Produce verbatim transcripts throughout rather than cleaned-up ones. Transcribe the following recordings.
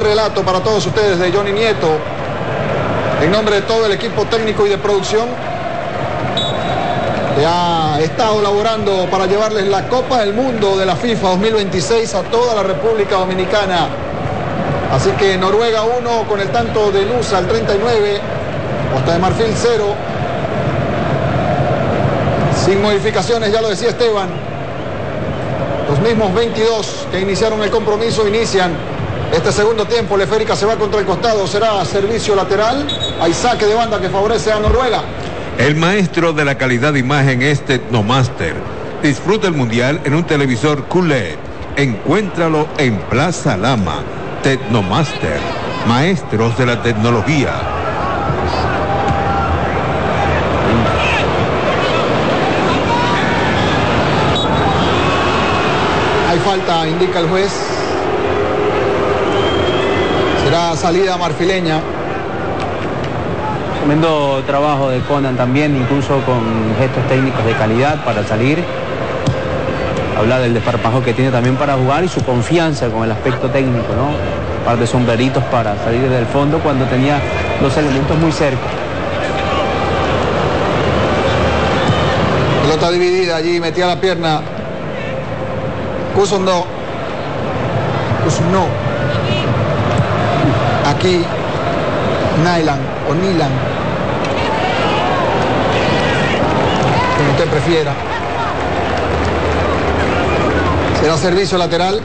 relato para todos ustedes de Johnny Nieto, en nombre de todo el equipo técnico y de producción, que ha estado laborando para llevarles la Copa del Mundo de la FIFA dos mil veintiséis a toda la República Dominicana. Así que Noruega uno con el tanto de Nusa al treinta y nueve, Costa de Marfil cero. Sin modificaciones, ya lo decía Esteban. Los mismos veintidós que iniciaron el compromiso inician este segundo tiempo. Leférica se va contra el costado, será servicio lateral. Hay saque de banda que favorece a Noruega. El maestro de la calidad de imagen es Tecnomaster. Disfruta el mundial en un televisor Q L E D. Encuéntralo en Plaza Lama. Tecnomaster, maestros de la tecnología. Hay falta, indica el juez. Será salida marfileña. Tremendo trabajo de Conan también, incluso con gestos técnicos de calidad para salir. Habla del desparpajo que tiene también para jugar y su confianza con el aspecto técnico, ¿no? Un par de sombreritos para salir desde el fondo cuando tenía los elementos muy cerca. Pelota dividida, allí metía la pierna. Cuson no. Cuson no. Aquí, Nyland o Nilan, como usted prefiera. Será servicio lateral.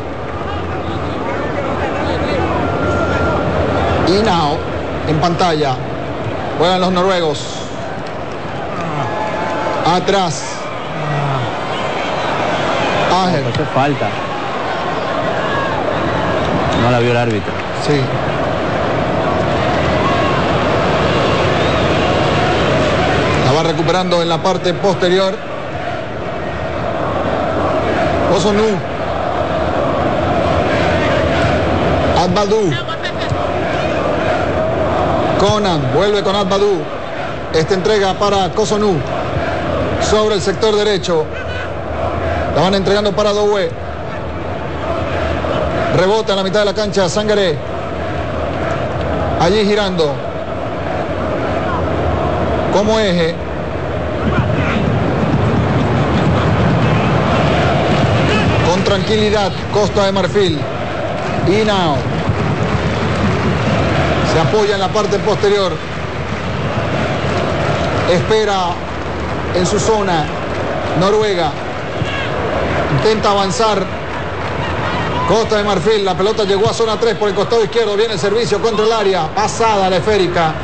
Y Nao en pantalla. Juegan los noruegos. Atrás. Ángel. No, eso es falta. No la vio el árbitro. Sí. La va recuperando en la parte posterior. Osonu. Adbadou. Conan vuelve con Adbadou. Esta entrega para Kosonu. Sobre el sector derecho. La van entregando para Doué. Rebota en la mitad de la cancha Sangaré. Allí girando. Como eje. Con tranquilidad, Costa de Marfil. Inao. Se apoya en la parte posterior. Espera en su zona. Noruega. Intenta avanzar. Costa de Marfil. La pelota llegó a zona tres por el costado izquierdo. Viene el servicio contra el área. Pasada la esférica.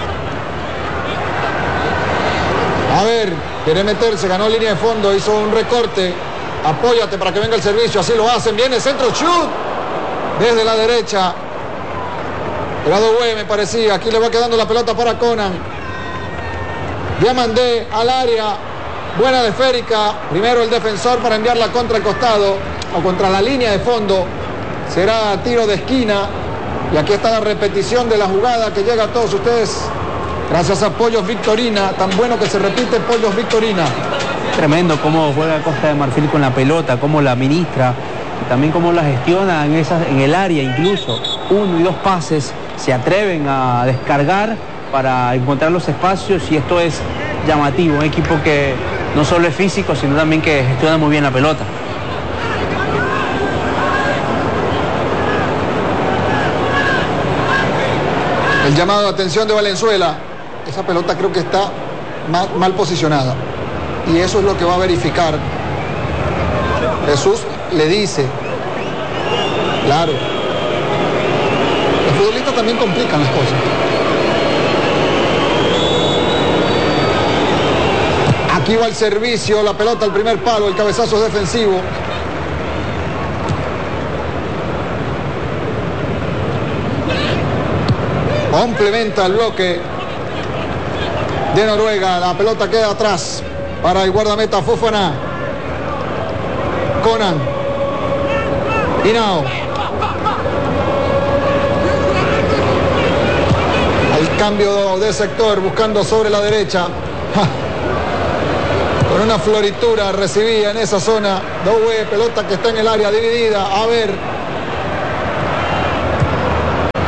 A ver, quiere meterse, ganó línea de fondo, hizo un recorte. Apóyate para que venga el servicio, así lo hacen. Viene el centro, shoot. Desde la derecha. Era Doué, me parecía. Aquí le va quedando la pelota para Conan. Diamandé al área. Buena de esférica. Primero el defensor para enviarla contra el costado o contra la línea de fondo. Será tiro de esquina. Y aquí está la repetición de la jugada que llega a todos ustedes. Gracias a Pollos Victorina, tan bueno que se repite Pollos Victorina. Tremendo cómo juega Costa de Marfil con la pelota, cómo la administra, y también cómo la gestiona en, esas, en el área incluso. Uno y dos pases se atreven a descargar para encontrar los espacios y esto es llamativo. Un equipo que no solo es físico, sino también que gestiona muy bien la pelota. El llamado de atención de Valenzuela. Esa pelota creo que está mal, mal posicionada. Y eso es lo que va a verificar. Jesús le dice. Claro. Los futbolistas también complican las cosas. Aquí va el servicio, la pelota al primer palo, el cabezazo defensivo. Complementa el bloque de Noruega. La pelota queda atrás para el guardameta Fofana. Conan. Inao. Al cambio de sector, buscando sobre la derecha. Ja. Con una floritura recibía en esa zona. Doué, pelota que está en el área dividida. A ver.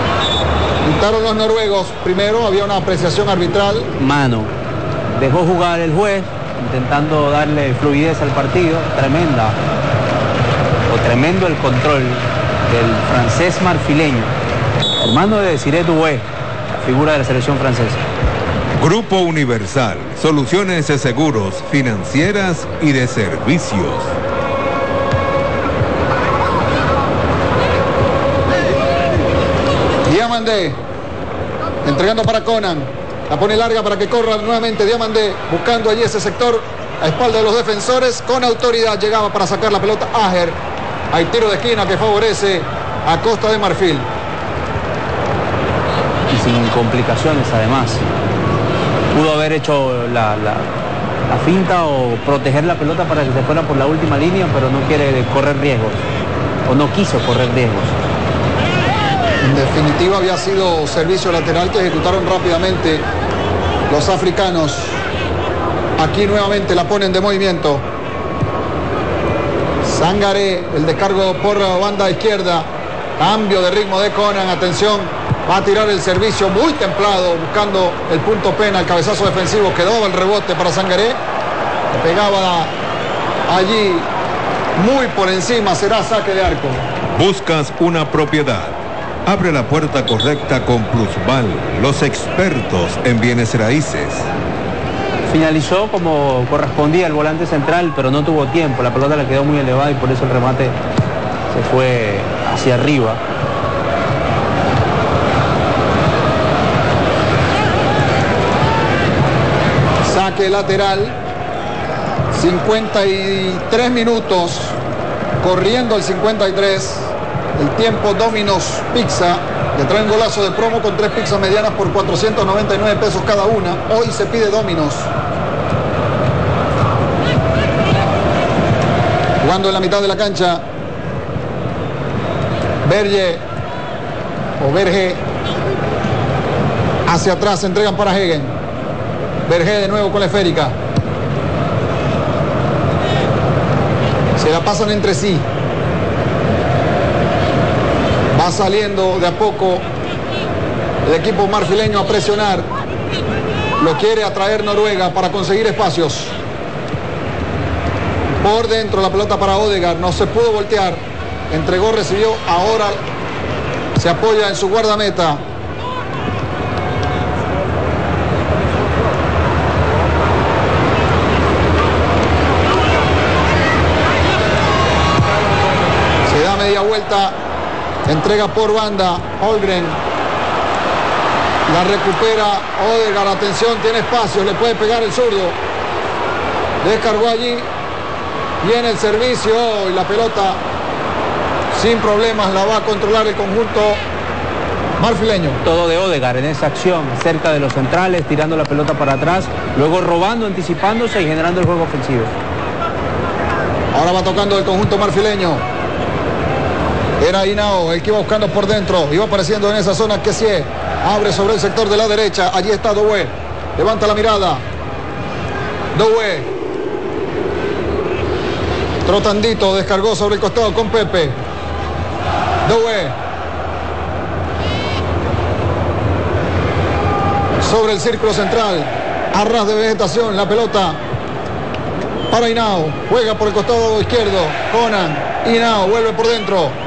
Tocaron los noruegos. Primero había una apreciación arbitral. Mano. Dejó jugar el juez, intentando darle fluidez al partido. Tremenda. O tremendo el control del francés marfileño. Hermano de Desiré Doué, la figura de la selección francesa. Grupo Universal, soluciones de seguros, financieras y de servicios. Diamandé, entregando para Conan, la pone larga para que corra nuevamente Diamandé, buscando allí ese sector a espalda de los defensores, con autoridad llegaba para sacar la pelota Ager. Hay tiro de esquina que favorece a Costa de Marfil. Y sin complicaciones además. Pudo haber hecho la, la, la finta o proteger la pelota para que se fuera por la última línea, pero no quiere correr riesgos, o no quiso correr riesgos. En definitiva había sido servicio lateral que ejecutaron rápidamente los africanos. Aquí nuevamente la ponen de movimiento. Sangaré, el descargo por banda izquierda. Cambio de ritmo de Conan, atención. Va a tirar el servicio muy templado, buscando el punto pena, el cabezazo defensivo. Quedaba el rebote para Sangaré. Le pegaba allí muy por encima, será saque de arco. ¿Buscas una propiedad? Abre la puerta correcta con Plusval, los expertos en bienes raíces. Finalizó como correspondía el volante central, pero no tuvo tiempo. La pelota le quedó muy elevada y por eso el remate se fue hacia arriba. Saque lateral, cincuenta y tres minutos, corriendo el cincuenta y tres, el tiempo Domino's Pizza, le traen golazo de promo con tres pizzas medianas por cuatrocientos noventa y nueve pesos cada una, hoy se pide Domino's. Jugando en la mitad de la cancha, Berge, o Berge, hacia atrás, se entregan para Hegen. Berge de nuevo con la esférica. Se la pasan entre sí. Va saliendo de a poco el equipo marfileño a presionar. Lo quiere atraer Noruega para conseguir espacios. Por dentro la pelota para Odegaard. No se pudo voltear. Entregó, recibió. Ahora se apoya en su guardameta. Media vuelta, entrega por banda Holgren, la recupera Odegaard, atención, tiene espacio, le puede pegar el zurdo, descargó allí, viene el servicio y la pelota sin problemas la va a controlar el conjunto marfileño. Todo de Odegaard en esa acción, cerca de los centrales, tirando la pelota para atrás, luego robando, anticipándose y generando el juego ofensivo. Ahora va tocando el conjunto marfileño. Era Hinao el que iba buscando por dentro. Iba apareciendo en esa zona que sí abre sobre el sector de la derecha. Allí está Doué. Levanta la mirada. Doué. Trotandito descargó sobre el costado con Pepe. Doué. Sobre el círculo central. A ras de vegetación la pelota para Hinao. Juega por el costado izquierdo. Conan. Hinao vuelve por dentro.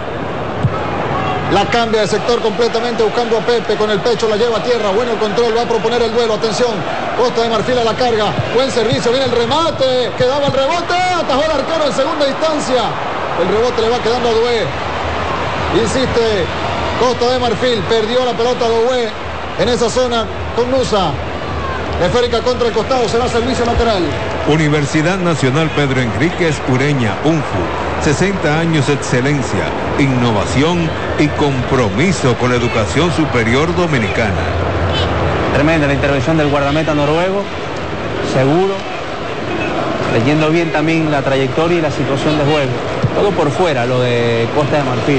La cambia de sector completamente buscando a Pepe, con el pecho la lleva a tierra, bueno el control, va a proponer el duelo, atención, Costa de Marfil a la carga, buen servicio, viene el remate, quedaba el rebote, atajó el arquero en segunda instancia, el rebote le va quedando a Doué, insiste Costa de Marfil, perdió la pelota Doué en esa zona con Nusa, esférica contra el costado, será servicio lateral. Universidad Nacional Pedro Enríquez Ureña, U N F U, sesenta años de excelencia, innovación y compromiso con la educación superior dominicana. Tremenda la intervención del guardameta noruego, seguro, leyendo bien también la trayectoria y la situación de juego. Todo por fuera, lo de Costa de Marfil.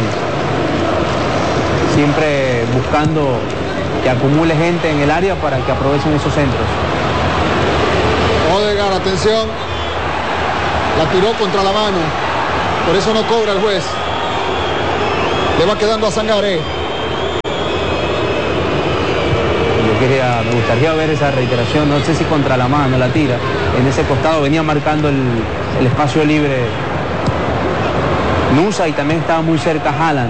Siempre buscando que acumule gente en el área para que aprovechen esos centros. Odegaard, atención, la tiró contra la mano, por eso no cobra el juez. Le va quedando a Sangaré. quería, me gustaría ver esa reiteración, no sé si contra la mano la tira, en ese costado venía marcando el, el espacio libre Nusa y también estaba muy cerca Haaland.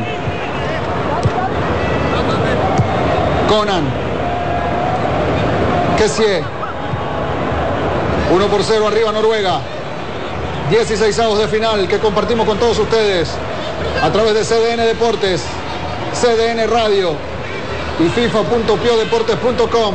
Conan. Kessie. uno por cero arriba Noruega. dieciseisavos de final que compartimos con todos ustedes a través de C D N Deportes, C D N Radio y FIFA punto pio deportes punto com.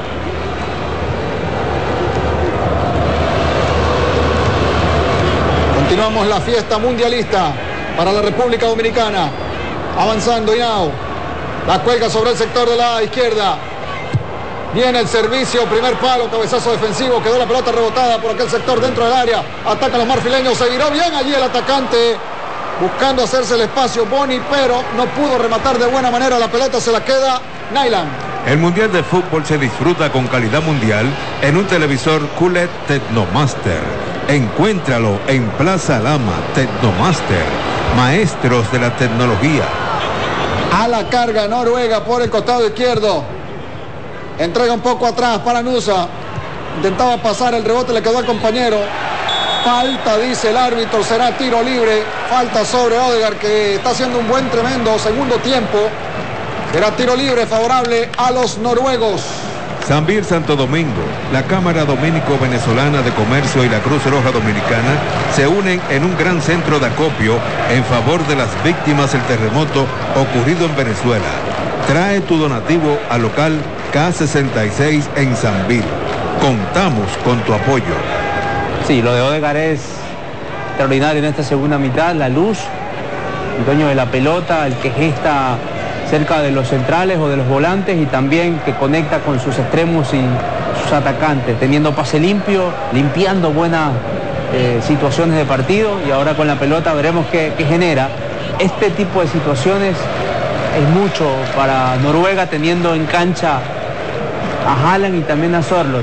Continuamos la fiesta mundialista para la República Dominicana. Avanzando Hinao. La cuelga sobre el sector de la izquierda. Viene el servicio, primer palo, cabezazo defensivo, quedó la pelota rebotada por aquel sector dentro del área. Atacan los marfileños, se viró bien allí el atacante, buscando hacerse el espacio Boni, pero no pudo rematar de buena manera, la pelota se la queda Nyland. El Mundial de Fútbol se disfruta con calidad mundial en un televisor Q L E D Tecnomaster. Encuéntralo en Plaza Lama, Tecnomaster, maestros de la tecnología. A la carga Noruega por el costado izquierdo. Entrega un poco atrás para Nusa. Intentaba pasar el rebote, le quedó al compañero. Falta, dice el árbitro, será tiro libre. Falta sobre Odegaard, que está haciendo un buen, tremendo segundo tiempo. Será tiro libre favorable a los noruegos. Sanvir Santo Domingo, la Cámara Dominico-Venezolana de Comercio y la Cruz Roja Dominicana se unen en un gran centro de acopio en favor de las víctimas del terremoto ocurrido en Venezuela. Trae tu donativo al local K sesenta y seis en Sanvir. Contamos con tu apoyo. Sí, lo de Odegaard es extraordinario en esta segunda mitad. La luz, el dueño de la pelota, el que gesta cerca de los centrales o de los volantes y también que conecta con sus extremos y sus atacantes, teniendo pase limpio, limpiando buenas eh, situaciones de partido, y ahora con la pelota veremos qué, qué genera. Este tipo de situaciones es mucho para Noruega, teniendo en cancha a Haaland y también a Sørloth.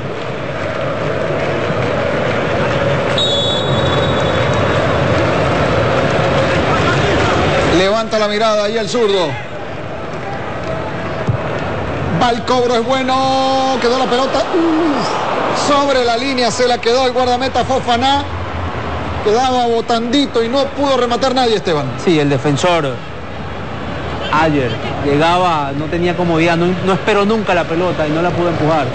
Levanta la mirada ahí el zurdo. Va el cobro, es bueno. Quedó la pelota Uf, sobre la línea, se la quedó el guardameta Fofana. Quedaba botandito y no pudo rematar nadie, Esteban. Sí, el defensor ayer llegaba, no tenía comodidad, no, no esperó nunca la pelota y no la pudo empujar.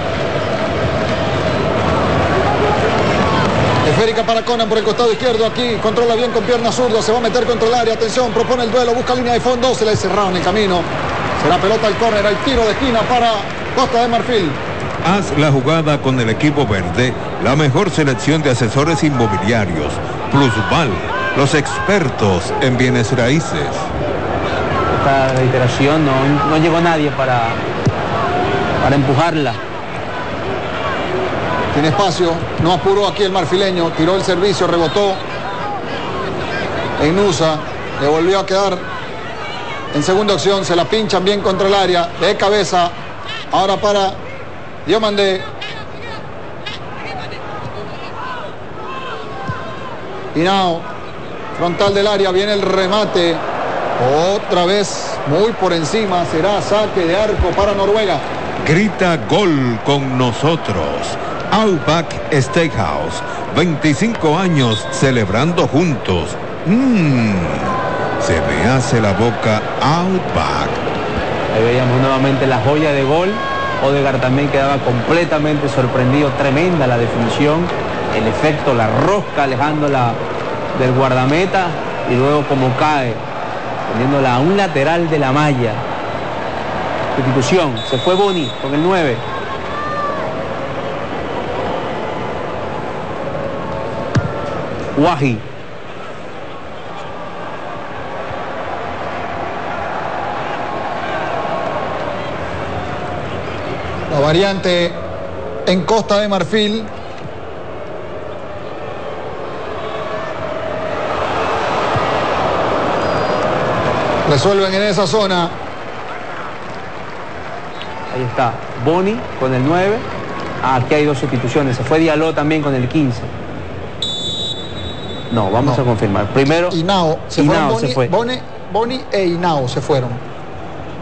Esférica para Conan por el costado izquierdo, aquí controla bien con pierna zurda, se va a meter contra el área, atención, propone el duelo, busca línea de fondo, se le cerraron el camino. Será pelota al córner, al tiro de esquina para Costa de Marfil. Haz la jugada con el equipo verde, la mejor selección de asesores inmobiliarios. Plusval, los expertos en bienes raíces. Esta reiteración no, no llegó nadie para, para empujarla. Tiene espacio, no apuró aquí el marfileño, tiró el servicio, rebotó en Nusa, le volvió a quedar en segunda opción, se la pinchan bien contra el área, de cabeza, ahora para Diomandé. Hinao, frontal del área, viene el remate, otra vez muy por encima, será saque de arco para Noruega. Grita gol con nosotros. Outback Steakhouse, veinticinco años celebrando juntos. Mmm, se me hace la boca Outback. Ahí veíamos nuevamente la joya de gol. Odegaard también quedaba completamente sorprendido, tremenda la definición, el efecto, la rosca alejándola del guardameta y luego como cae, poniéndola a un lateral de la malla. Sustitución, se fue Boni con el nueve. Wahi. La variante en Costa de Marfil. Resuelven en esa zona. Ahí está Boni con el nueve. Ah, aquí hay dos sustituciones. Se fue Diallo también con el quince. No, vamos no. a confirmar. Primero, Hinao se, Hinao Boni, se fue. Boni, Boni e Hinao se fueron.